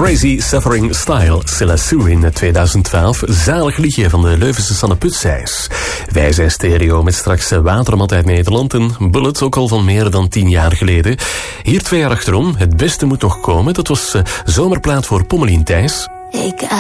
Crazy Suffering Style, Silla Sue in 2012. Zalig liedje van de Leuvense Sanne Putsijs. Wij zijn stereo met straks Watermat uit Nederland en Bullet ook al van meer dan 10 jaar geleden. Hier 2 jaar achterom, Het Beste Moet Nog Komen. Dat was zomerplaat voor Pommelien Thijs. Ik